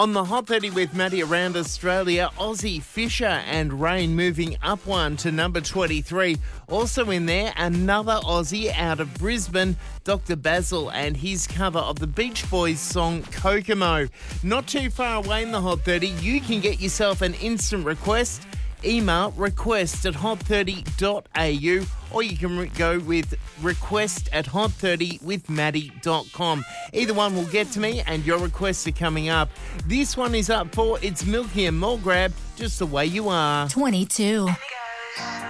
On the Hot 30 with Maddie around Australia, Aussie Fisher and Rain moving up one to number 23. Also in there, another Aussie out of Brisbane, Dr. Basil and his cover of the Beach Boys song Kokomo. Not too far away in the Hot 30, you can get yourself an instant request. Email request@hot30.au or you can go with request@hot30withmaddie.com. Either one will get to me and your requests are coming up. This one is up for It's Milky and Mulgrab, Just the Way You Are. 22.